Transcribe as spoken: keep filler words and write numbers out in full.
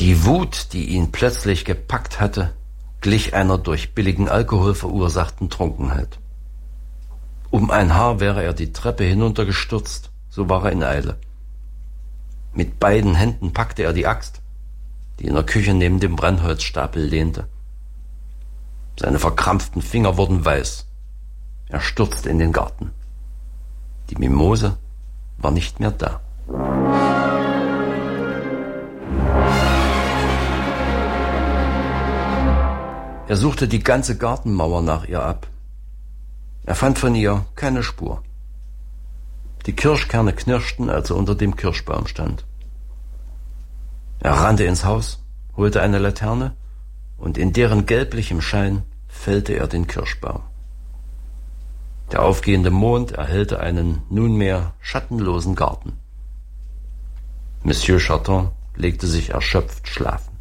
Die Wut, die ihn plötzlich gepackt hatte, glich einer durch billigen Alkohol verursachten Trunkenheit. Um ein Haar wäre er die Treppe hinuntergestürzt, so war er in Eile. Mit beiden Händen packte er die Axt, die in der Küche neben dem Brennholzstapel lehnte. Seine verkrampften Finger wurden weiß. Er stürzte in den Garten. Die Mimose war nicht mehr da. Er suchte die ganze Gartenmauer nach ihr ab. Er fand von ihr keine Spur. Die Kirschkerne knirschten, als er unter dem Kirschbaum stand. Er rannte ins Haus, holte eine Laterne und in deren gelblichem Schein fällte er den Kirschbaum. Der aufgehende Mond erhellte einen nunmehr schattenlosen Garten. Monsieur Charton legte sich erschöpft schlafen.